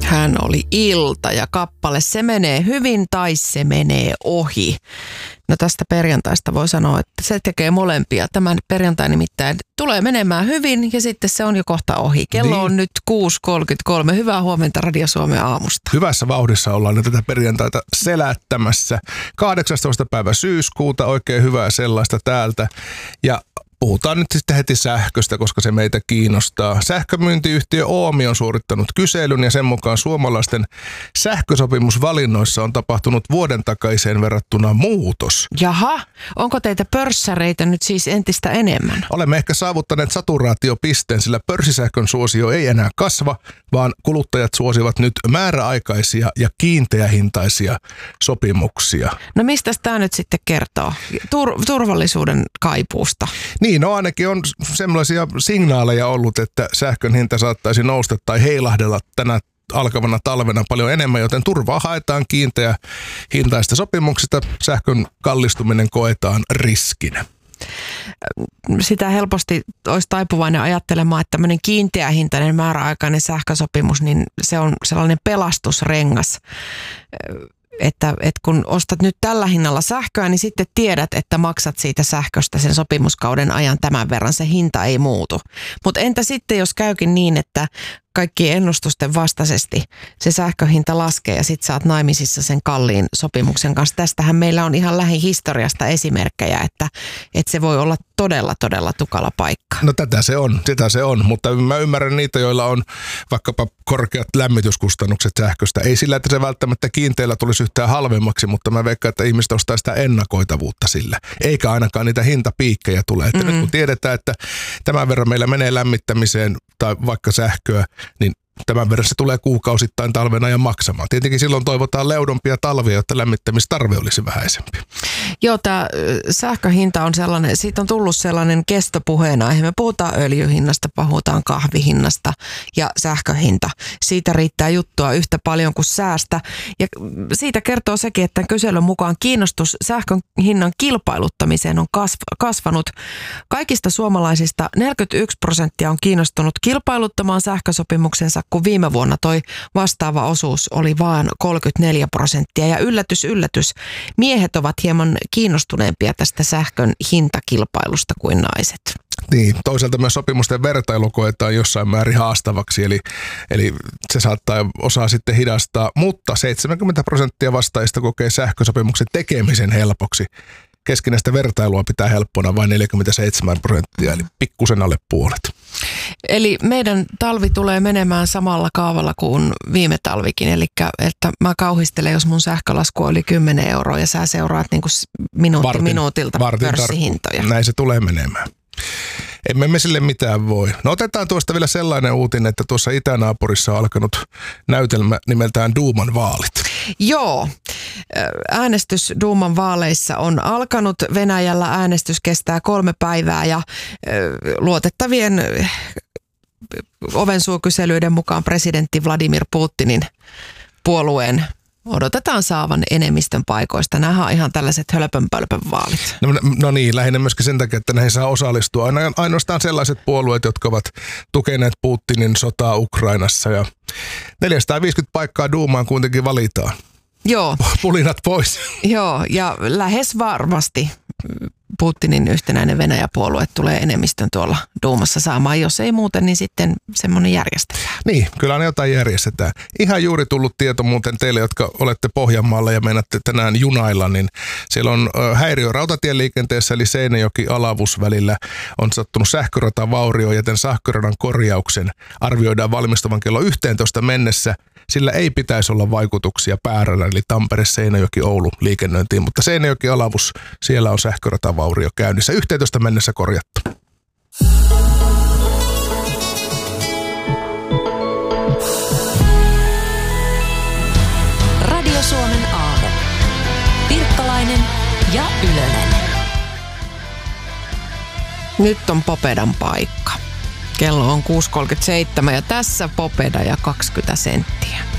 Hän oli Ilta ja kappale Se menee hyvin tai se menee ohi. No tästä perjantaista voi sanoa, että se tekee molempia. Tämän perjantai nimittäin tulee menemään hyvin ja sitten se on jo kohta ohi. Kello on nyt 6.33. Hyvää huomenta Radio Suomen aamusta. Hyvässä vauhdissa ollaan tätä perjantaita selättämässä. 18. päivä syyskuuta, oikein hyvää sellaista täältä. Ja puhutaan nyt sitten heti sähköstä, koska se meitä kiinnostaa. Sähkömyyntiyhtiö Oomi on suorittanut kyselyn ja sen mukaan suomalaisten sähkösopimusvalinnoissa on tapahtunut vuoden takaiseen verrattuna muutos. Jaha, onko teitä pörssäreitä nyt siis entistä enemmän? Olemme ehkä saavuttaneet saturaatiopisteen, sillä pörssisähkön suosio ei enää kasva, vaan kuluttajat suosivat nyt määräaikaisia ja kiinteähintaisia sopimuksia. No mistä tämä nyt sitten kertoo? Turvallisuuden kaipuusta. Niin, no ainakin on sellaisia signaaleja ollut, että sähkön hinta saattaisi nousta tai heilahdella tänä alkavana talvena paljon enemmän, joten turvaa haetaan kiinteähintaista sopimuksista. Sähkön kallistuminen koetaan riskinä. Sitä helposti olisi taipuvainen ajattelemaan, että tämmöinen kiinteähintainen määräaikainen sähkösopimus, niin se on sellainen pelastusrengas. Että kun ostat nyt tällä hinnalla sähköä, niin sitten tiedät, että maksat siitä sähköstä sen sopimuskauden ajan tämän verran. Se hinta ei muutu. Mutta entä sitten, jos käykin niin, että kaikkien ennustusten vastaisesti se sähköhinta laskee ja sitten sä oot naimisissa sen kalliin sopimuksen kanssa. Tästähän meillä on ihan lähihistoriasta esimerkkejä, että se voi olla todella tukala paikka. No sitä se on, mutta mä ymmärrän niitä, joilla on vaikkapa korkeat lämmityskustannukset sähköstä. Ei sillä, että se välttämättä kiinteillä tulisi yhtään halvemmaksi, mutta mä veikkaan, että ihmiset ostaa sitä ennakoitavuutta sillä. Eikä ainakaan niitä hintapiikkejä tule. Että nyt kun tiedetään, että tämän verran meillä menee lämmittämiseen tai vaikka sähköä, niin tämän verran se tulee kuukausittain talven ajan maksamaan. Tietenkin silloin toivotaan leudompia talvia, jotta lämmittämistarve olisi vähäisempi. Joo, tämä sähköhinta on sellainen, siitä on tullut sellainen kestopuheenaihe. Me puhutaan öljyhinnasta, puhutaan kahvihinnasta ja sähköhinta. Siitä riittää juttua yhtä paljon kuin säästä. Ja siitä kertoo sekin, että kyselyn mukaan kiinnostus sähkön hinnan kilpailuttamiseen on kasvanut. Kaikista suomalaisista 41% on kiinnostunut kilpailuttamaan sähkösopimuksensa, kun viime vuonna toi vastaava osuus oli vain 34%. Ja yllätys, miehet ovat hieman kiinnostuneempia tästä sähkön hintakilpailusta kuin naiset. Niin, toisaalta myös sopimusten vertailu koetaan jossain määrin haastavaksi, eli se saattaa osaa sitten hidastaa, mutta 70% vastaajista kokee sähkösopimuksen tekemisen helpoksi. Keskinäistä vertailua pitää helppona vain 47%, eli pikkusen alle puolet. Eli meidän talvi tulee menemään samalla kaavalla kuin viime talvikin, eli että mä kauhistelen, jos mun sähkölasku oli 10 euroa ja sä seuraat niin kuin minuutilta pörssihintoja. Näin se tulee menemään. Emme me sille mitään voi. No otetaan tuosta vielä sellainen uutinen, että tuossa itänaapurissa on alkanut näytelmä nimeltään Duuman vaalit. Joo, äänestys Duuman vaaleissa on alkanut. Venäjällä äänestys kestää 3 päivää ja luotettavien ovensuukyselyiden mukaan presidentti Vladimir Putinin puolueen odotetaan saavan enemmistön paikoista. Nämä on ihan tällaiset hölpönpölpön vaalit. No niin, lähinnä myöskin sen takia, että näihin saa osallistua. Ainoastaan sellaiset puolueet, jotka ovat tukeneet Putinin sotaa Ukrainassa. Ja 450 paikkaa Duumaan kuitenkin valitaan. Joo. Pulinat pois. Joo, ja lähes varmasti Putinin yhtenäinen Venäjä-puolue tulee enemmistön tuolla Duumassa saamaan. Jos ei muuten, niin sitten semmoinen järjestetään. Niin, kyllä ne jotain järjestetään. Ihan juuri tullut tieto muuten teille, jotka olette Pohjanmaalla ja meinaatte tänään junailla, niin siellä on häiriö rautatieliikenteessä, eli Seinäjoki-Alavus välillä on sattunut sähköratavaurio, joten sähköradan korjauksen arvioidaan valmistuvan kello 11 mennessä. Sillä ei pitäisi olla vaikutuksia pääradan, eli Tampere-Seinäjoki-Oulu liikennöintiin, mutta Seinäjoki-Alavus, siellä on sähköratavaurio käynnissä. 11 mennessä korjattu. Radio Suomen aamu. Pirkkalainen ja Ylönen. Nyt on Popedan paikka. Kello on 6.37 ja tässä Popeda ja 20 senttiä.